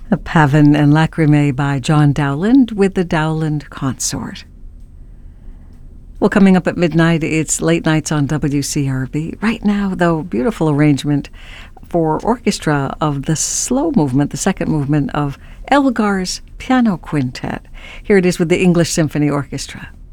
Pavin and Lacrimae by John Dowland with the Dowland Consort. Well, coming up at midnight, it's Late Nights on WCRB. Right now, though, beautiful arrangement for orchestra of the slow movement, the second movement of Elgar's Piano Quintet. Here it is with the English Symphony Orchestra.